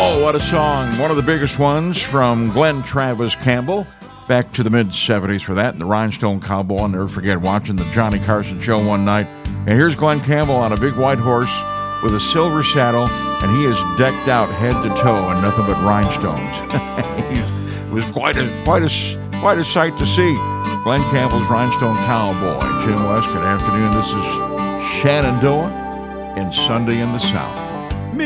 Oh, what a song. One of the biggest ones from Glenn Travis Campbell. Back to the mid-'70s for that. And the Rhinestone Cowboy. I'll never forget watching the Johnny Carson show one night. And here's Glenn Campbell on a big white horse with a silver saddle. And he is decked out head to toe in nothing but rhinestones. It was quite a sight to see. Glenn Campbell's Rhinestone Cowboy. Jim West, good afternoon. This is Shenandoah and Sunday in the South.